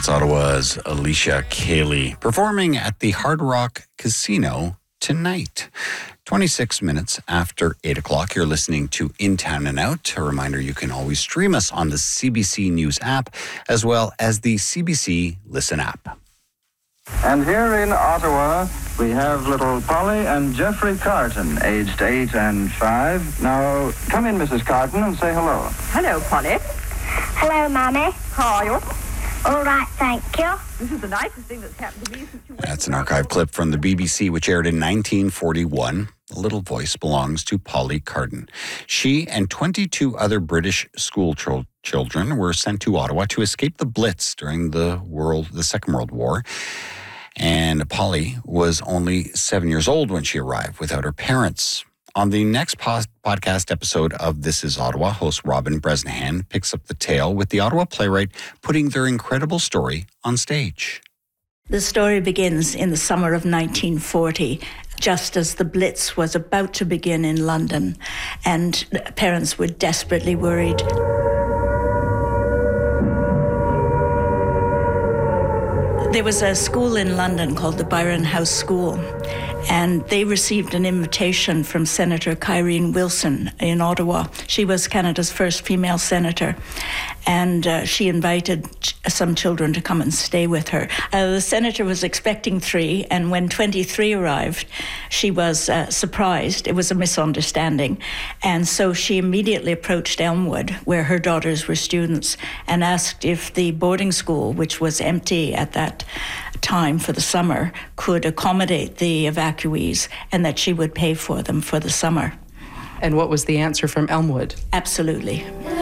That's Ottawa's Alicia Cayley performing at the Hard Rock Casino tonight. 26 minutes after 8 o'clock, you're listening to In Town and Out. A reminder, you can always stream us on the CBC News app as well as the CBC Listen app. And here in Ottawa, we have little Polly and Jeffrey Carton, aged 8 and 5. Now, come in, Mrs. Carton, and say hello. Hello, Polly. Hello, Mommy. How are you? All right, thank you. This is the nicest thing that's happened to me since you went. That's an archive clip from the BBC, which aired in 1941. The little voice belongs to Polly Carton. She and 22 other British school children were sent to Ottawa to escape the Blitz during the Second World War. And Polly was only 7 years old when she arrived without her parents. On the next podcast episode of This is Ottawa, host Robin Bresnahan picks up the tale with the Ottawa playwright putting their incredible story on stage. The story begins in the summer of 1940, just as the Blitz was about to begin in London, and parents were desperately worried. There was a school in London called the Byron House School, and they received an invitation from Senator Kyrene Wilson in Ottawa. She was Canada's first female senator, and she invited some children to come and stay with her. The senator was expecting 3, and when 23 arrived, she was surprised. It was a misunderstanding, and so she immediately approached Elmwood, where her daughters were students, and asked if the boarding school, which was empty at that time for the summer, could accommodate the evacuees and that she would pay for them for the summer. And what was the answer from Elmwood? Absolutely.